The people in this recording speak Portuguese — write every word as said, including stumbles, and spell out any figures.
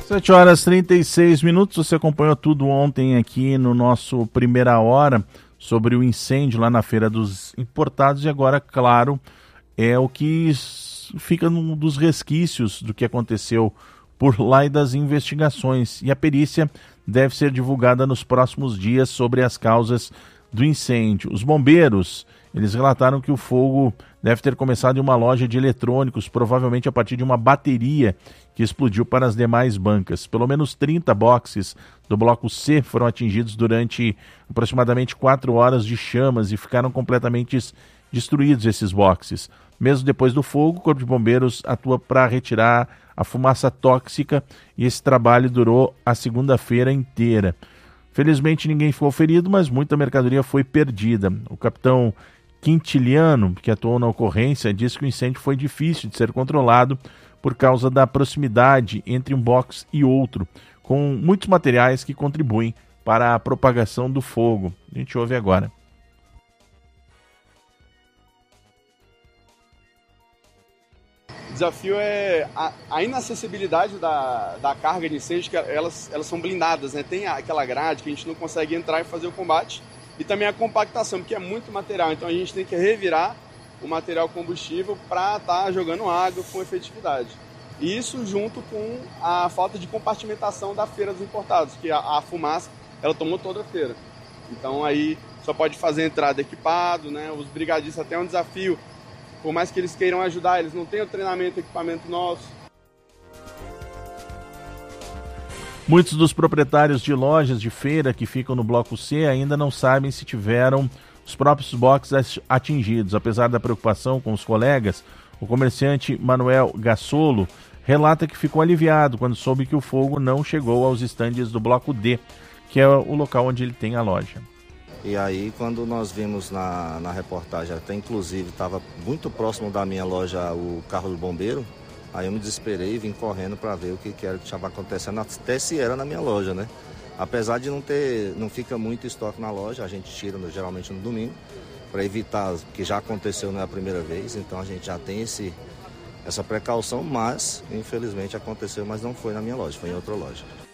sete horas e trinta e seis minutos, você acompanhou tudo ontem aqui no nosso Primeira Hora sobre o incêndio lá na Feira dos Importados e agora, claro, é o que fica num dos resquícios do que aconteceu por lá e das investigações. E a perícia deve ser divulgada nos próximos dias sobre as causas do incêndio. Os bombeiros, eles relataram que o fogo deve ter começado em uma loja de eletrônicos, provavelmente a partir de uma bateria que explodiu para as demais bancas. Pelo menos trinta boxes do bloco C foram atingidos durante aproximadamente quatro horas de chamas e ficaram completamente destruídos esses boxes. Mesmo depois do fogo, o Corpo de Bombeiros atua para retirar a fumaça tóxica e esse trabalho durou a segunda-feira inteira. Felizmente ninguém ficou ferido, mas muita mercadoria foi perdida. O capitão Quintiliano, que atuou na ocorrência, disse que o incêndio foi difícil de ser controlado por causa da proximidade entre um box e outro, com muitos materiais que contribuem para a propagação do fogo. A gente ouve agora. O desafio é a, a inacessibilidade da, da carga de incêndio, que elas, elas são blindadas, né? Tem aquela grade que a gente não consegue entrar e fazer o combate, e também a compactação, porque é muito material, então a gente tem que revirar o material combustível para estar tá jogando água com efetividade. E isso junto com a falta de compartimentação da Feira dos Importados, que a, a fumaça ela tomou toda a feira. Então aí só pode fazer entrada equipado, né? Os brigadistas até é um desafio. Por mais que eles queiram ajudar, eles não têm o treinamento, equipamento nosso. Muitos dos proprietários de lojas de feira que ficam no Bloco C ainda não sabem se tiveram os próprios boxes atingidos. Apesar da preocupação com os colegas, o comerciante Manuel Gassolo relata que ficou aliviado quando soube que o fogo não chegou aos estandes do Bloco D, que é o local onde ele tem a loja. E aí, quando nós vimos na, na reportagem, até inclusive estava muito próximo da minha loja o carro do bombeiro, aí eu me desesperei e vim correndo para ver o que, que era que estava acontecendo, até se era na minha loja, né? Apesar de não ter, não fica muito estoque na loja, a gente tira no, geralmente no domingo, para evitar, que já aconteceu, não é a primeira vez, então a gente já tem esse, essa precaução, mas infelizmente aconteceu, mas não foi na minha loja, foi em outra loja.